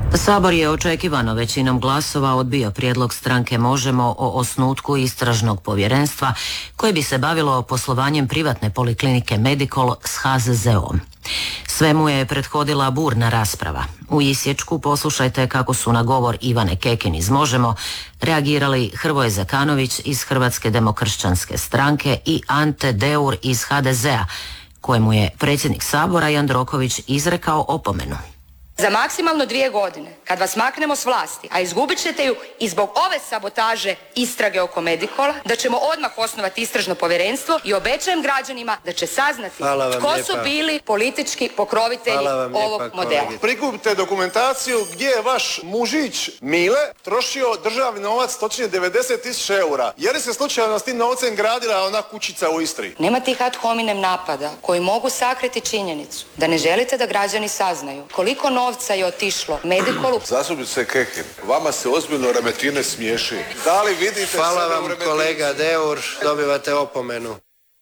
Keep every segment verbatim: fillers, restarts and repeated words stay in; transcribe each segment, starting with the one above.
Sabor je očekivano većinom glasova odbio prijedlog stranke Možemo o osnutku istražnog povjerenstva koje bi se bavilo poslovanjem privatne poliklinike Medikol s ha ze zeom. Svemu je prethodila burna rasprava. U isječku poslušajte kako su na govor Ivane Kekin iz Možemo reagirali Hrvoje Zekanović iz Hrvatske demokršćanske stranke i Ante Deur iz ha de zea, kojemu je predsjednik Sabora Jandroković izrekao opomenu. Za maksimalno dvije godine, kad vas maknemo s vlasti, a izgubit ćete ju i zbog ove sabotaže istrage oko Medikola, da ćemo odmah osnovati istražno povjerenstvo i obećajem građanima da će saznati tko lijepa. su bili politički pokrovitelji ovog lijepa, modela. Kolegice. Prikupite dokumentaciju gdje je vaš mužić Mile trošio državni novac, točnije devedeset tisuća eura. Je li se slučajno s tim novcem gradila ona kućica u Istri? Nema tih ad hominem napada koji mogu sakriti činjenicu da ne želite da građani saznaju koliko novca novca je otišlo Medikolu. Zastupnice Kekin, vama se ozbiljno Remetine smiješi. Da li vidite... Hvala vam kolega Deur, dobivate opomenu.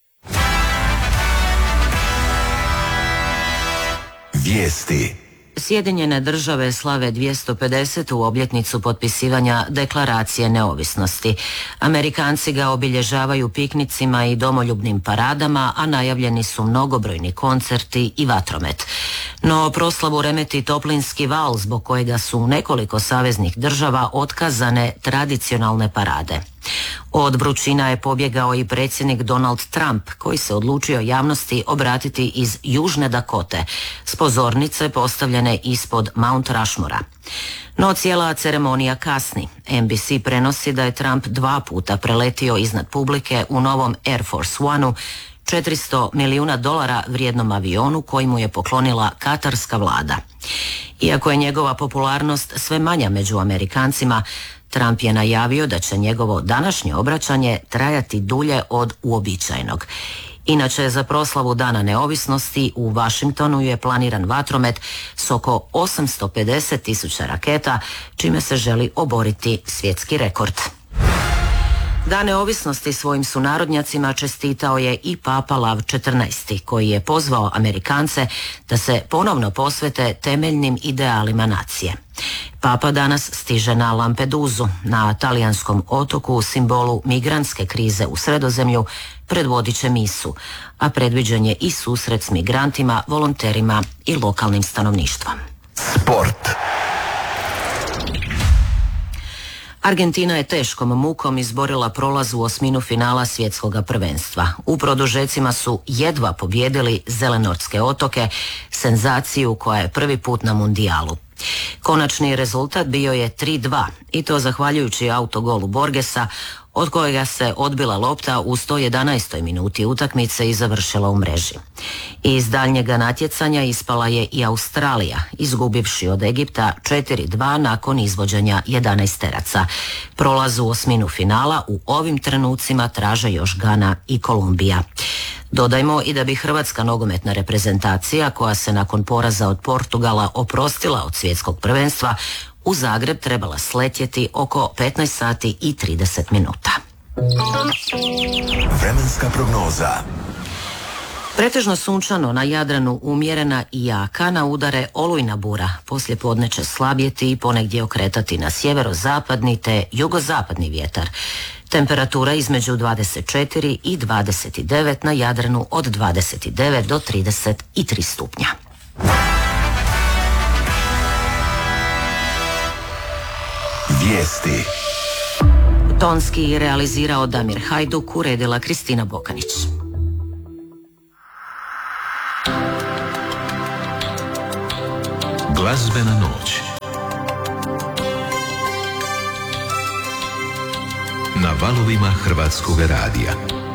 Vijesti. Sjedinjene države slave dvjesto pedesetu obljetnicu potpisivanja Deklaracije neovisnosti. Amerikanci ga obilježavaju piknicima i domoljubnim paradama, a najavljeni su mnogobrojni koncerti i vatromet. No proslavu remeti toplinski val zbog kojega su u nekoliko saveznih država otkazane tradicionalne parade. Od vrućina je pobjegao i predsjednik Donald Trump, koji se odlučio javnosti obratiti iz Južne Dakote, s pozornice postavljene ispod Mount Rushmora. No cijela ceremonija kasni. en bi si prenosi da je Trump dva puta preletio iznad publike u novom Air Force One-u, četiristo milijuna dolara vrijednom avionu koji mu je poklonila katarska vlada. Iako je njegova popularnost sve manja među Amerikancima, Trump je najavio da će njegovo današnje obraćanje trajati dulje od uobičajenog. Inače, za proslavu Dana neovisnosti u Washingtonu je planiran vatromet s oko osamsto pedeset tisuća raketa, čime se želi oboriti svjetski rekord. Dan neovisnosti svojim sunarodnjacima čestitao je i Papa Lav četrnaesti, koji je pozvao Amerikance da se ponovno posvete temeljnim idealima nacije. Papa danas stiže na Lampedusu, na talijanskom otoku u simbolu migrantske krize u Sredozemlju, predvodit će misu, a predviđen je i susret s migrantima, volonterima i lokalnim stanovništvom. Sport. Argentina je teškom mukom izborila prolaz u osminu finala svjetskog prvenstva. U produžecima su jedva pobjedili Zelenortske otoke, senzaciju koja je prvi put na mundijalu. Konačni rezultat bio je tri dva i to zahvaljujući autogolu Borgesa, od kojega se odbila lopta u sto jedanaestoj minuti utakmice i završila u mreži. Iz daljnjega natjecanja ispala je i Australija, izgubivši od Egipta četiri dva nakon izvođenja jedanaesteraca. Prolaz u osminu finala u ovim trenucima traže još Gana i Kolumbija. Dodajmo i da bi hrvatska nogometna reprezentacija, koja se nakon poraza od Portugala oprostila od svjetskog prvenstva, u Zagreb trebala sletjeti oko petnaest sati i trideset minuta. Vremenska prognoza. Pretežno sunčano, na Jadranu umjerena i jaka, na udare olujna bura. Poslije podne će slabjeti i ponegdje okretati na sjeverozapadni te jugozapadni vjetar. Temperatura između dvadeset četiri i dvadeset devet, na Jadranu od dvadeset devet do trideset tri stupnja. Vijesti. Tonski realizirao Damir Hajduk, uredila Kristina Bokanić. Glazbena noć. Na valovima Hrvatskog radija.